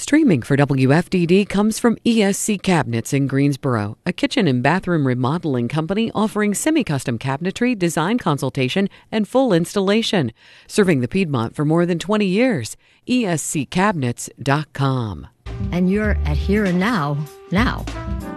Streaming for WFDD comes from ESC Cabinets in Greensboro, a kitchen and bathroom remodeling company offering semi-custom cabinetry, design consultation, and full installation. Serving the Piedmont for more than 20 years. ESCCabinets.com. And you're at Here and Now.